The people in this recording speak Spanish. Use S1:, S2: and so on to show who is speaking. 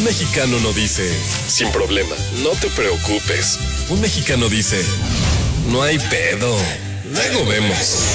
S1: Un mexicano no dice, sin problema, no te preocupes. Un mexicano dice, no hay pedo, luego vemos.